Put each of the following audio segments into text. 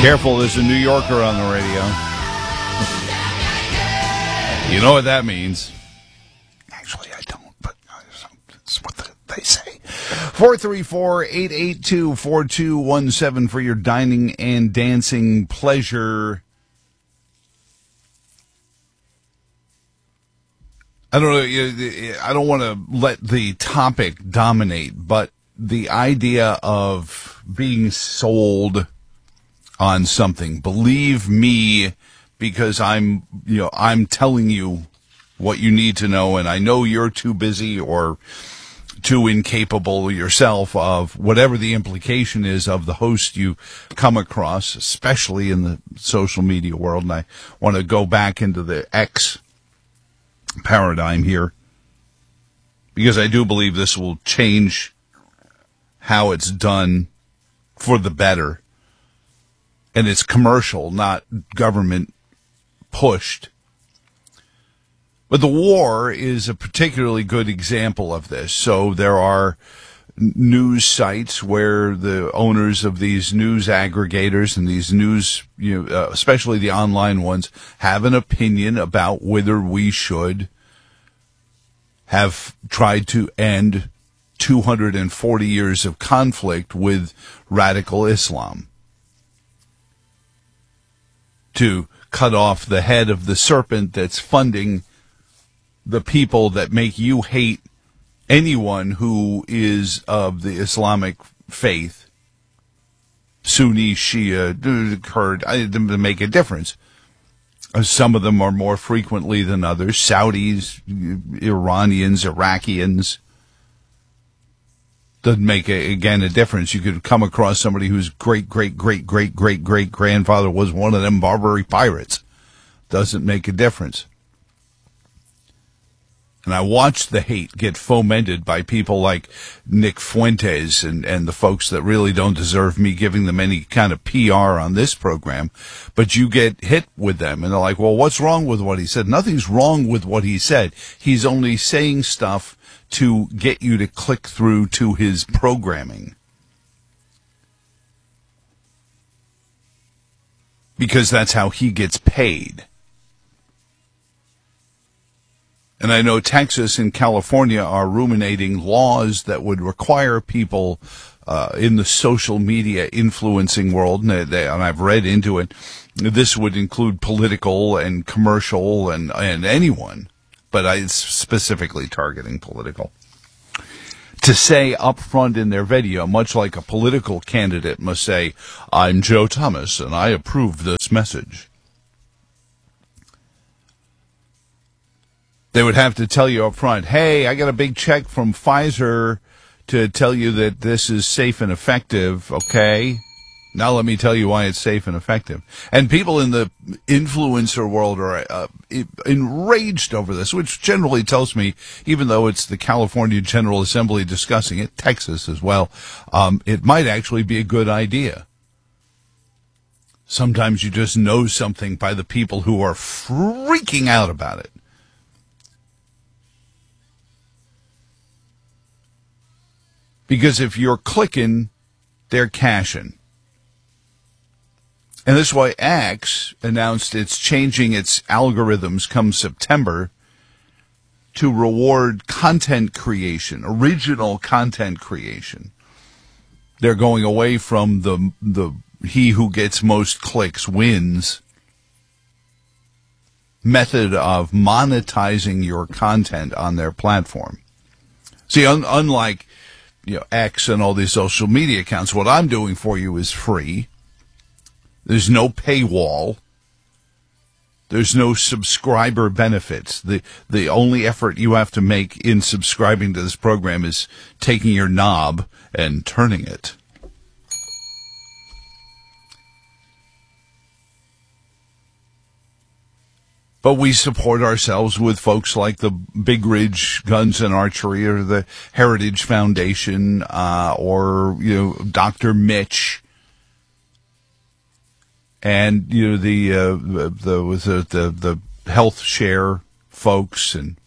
Careful, there's a New Yorker on the radio. You know what that means. Actually, I don't, but that's what they say. 434-882-4217 for your dining and dancing pleasure. I don't know, I don't want to let the topic dominate, but the idea of being sold on something, believe me, because I'm telling you what you need to know, and I know you're too busy or too incapable yourself of whatever the implication is of the host you come across, especially in the social media world. And I want to go back into the X paradigm here, because I do believe this will change how it's done for the better. And it's commercial, not government pushed. But the war is a particularly good example of this. So there are news sites where the owners of these news aggregators and these news, especially the online ones, have an opinion about whether we should have tried to end 240 years of conflict with radical Islam, to cut off the head of the serpent that's funding the people that make you hate anyone who is of the Islamic faith, Sunni, Shia, Kurd, to make a difference. Some of them are more frequently than others. Saudis, Iranians, Iraqians. Doesn't make, a difference. You could come across somebody whose great-great-great-great-great-great-grandfather was one of them Barbary pirates. Doesn't make a difference. And I watched the hate get fomented by people like Nick Fuentes and the folks that really don't deserve me giving them any kind of PR on this program. But you get hit with them, and they're like, well, what's wrong with what he said? Nothing's wrong with what he said. He's only saying stuff to get you to click through to his programming. Because that's how he gets paid. And I know Texas and California are ruminating laws that would require people in the social media influencing world, and I've read into it, this would include political and commercial and anyone, but it's specifically targeting political. To say up front in their video, much like a political candidate must say, I'm Joe Thomas and I approve this message. They would have to tell you up front, hey, I got a big check from Pfizer to tell you that this is safe and effective, okay? Now let me tell you why it's safe and effective. And people in the influencer world are enraged over this, which generally tells me, even though it's the California General Assembly discussing it, Texas as well, it might actually be a good idea. Sometimes you just know something by the people who are freaking out about it. Because if you're clicking, they're cashing. And this is why X announced it's changing its algorithms come September to reward content creation, original content creation. They're going away from the he who gets most clicks wins method of monetizing your content on their platform. See, unlike X and all these social media accounts, what I'm doing for you is free. There's no paywall. There's no subscriber benefits. The only effort you have to make in subscribing to this program is taking your knob and turning it. But we support ourselves with folks like the Big Ridge Guns and Archery or the Heritage Foundation, or Dr. Mitch, and the Health Share folks, and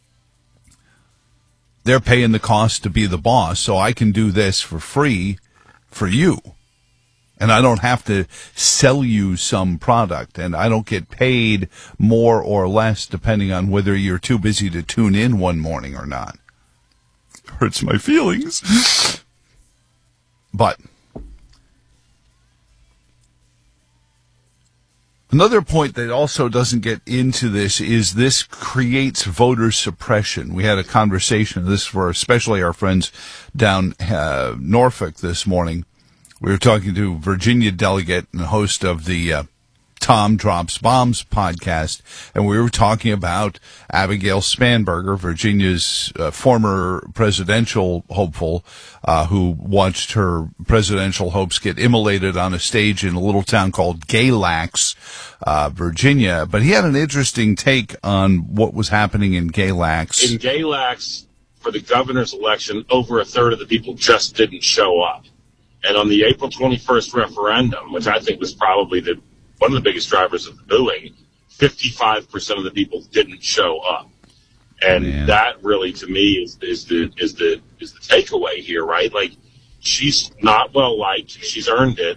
they're paying the cost to be the boss, so I can do this for free for you. And I don't have to sell you some product, and I don't get paid more or less depending on whether you're too busy to tune in one morning or not. Hurts my feelings. But another point that also doesn't get into this is this creates voter suppression. We had a conversation, this for especially our friends down Norfolk this morning. We were talking to Virginia delegate and host of the Tom Drops Bombs podcast, and we were talking about Abigail Spanberger, Virginia's former presidential hopeful, who watched her presidential hopes get immolated on a stage in a little town called Galax, Virginia. But he had an interesting take on what was happening in Galax. In Galax, for the governor's election, over a third of the people just didn't show up. And on the April 21st referendum, which I think was probably one of the biggest drivers of the booing, 55% of the people didn't show up. And that really, to me, is the takeaway here, right? Like, she's not well liked. She's earned it.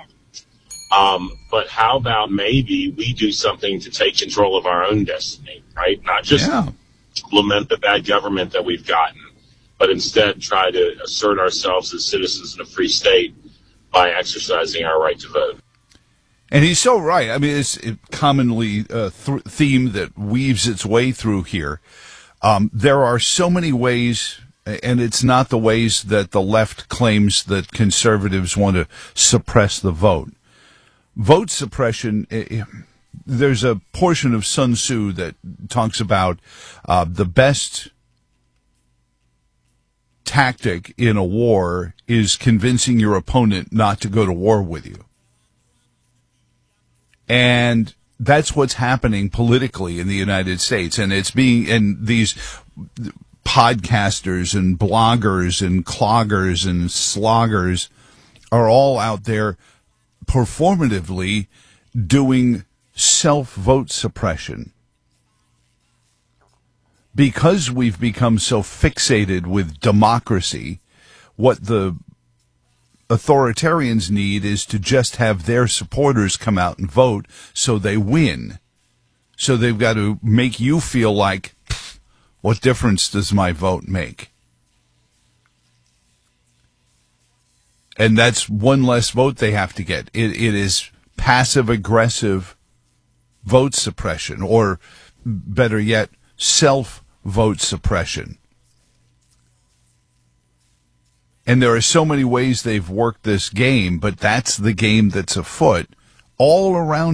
But how about maybe we do something to take control of our own destiny, right? Not just lament the bad government that we've gotten, but instead try to assert ourselves as citizens in a free state by exercising our right to vote. And he's so right. I mean, it's commonly a theme that weaves its way through here. There are so many ways, and it's not the ways that the left claims that conservatives want to suppress the vote. Vote suppression, there's a portion of Sun Tzu that talks about the best tactic in a war is convincing your opponent not to go to war with you. And that's what's happening politically in the United States. And and these podcasters and bloggers and cloggers and sloggers are all out there performatively doing self-vote suppression. Because we've become so fixated with democracy, what the authoritarians need is to just have their supporters come out and vote so they win. So they've got to make you feel like, what difference does my vote make? And that's one less vote they have to get. It is passive-aggressive vote suppression, or better yet, self-vote suppression. And there are so many ways they've worked this game, but that's the game that's afoot all around